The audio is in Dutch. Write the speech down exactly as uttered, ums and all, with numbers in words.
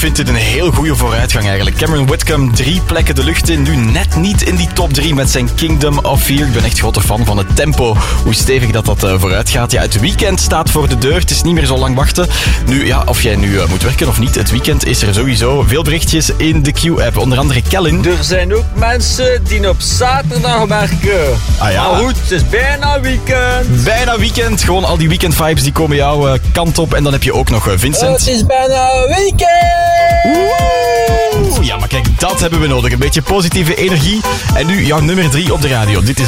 vind dit een heel goede vooruitgang eigenlijk. Cameron Whitcomb, drie plekken de lucht in. Nu net niet in die top drie met zijn Kingdom of Fear. Ik ben echt grote fan van het tempo. Hoe stevig dat dat uh, vooruit gaat. Ja, het weekend staat voor de deur. Het is niet meer zo lang wachten. Nu, ja, of jij nu uh, moet werken of niet. Het weekend is er sowieso. Veel berichtjes in de Q-app. Onder andere Kellen. Er zijn ook mensen die op zaterdag werken. Ah ja. Maar goed, het is bijna weekend. Bijna weekend. Gewoon al die weekend vibes die komen jouw uh, kant op. En dan heb je ook nog uh, Vincent. Het is bijna weekend. Woe! Ja, maar kijk, dat hebben we nodig. Een beetje positieve energie. En nu jouw nummer drie op de radio. Dit is